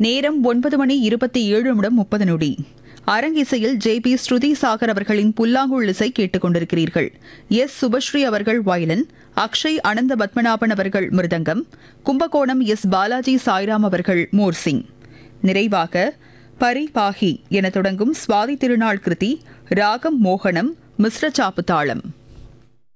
நேரம் 9:27:30. அரங்கிசையில் ஜே.பி. ஸ்ருதி சாகர் அவர்களின் புல்லாங்குழல் இசை கேட்டுக் கொண்டிருக்கிறீர்கள். எஸ். சுபஸ்ரீ அவர்கள் வயலின், அக்ஷய் அனந்த பத்மநாபன் அவர்கள் மிருதங்கம், கும்பகோணம் எஸ். பாலாஜி சாய்ராம் அவர்கள் மோர்சிங். நிறைவாக பரி பாஹி என தொடங்கும் சுவாதி திருநாள் கிருதி, ராகம் மோகனம், மிஸ்ர சாப்பு தாளம்.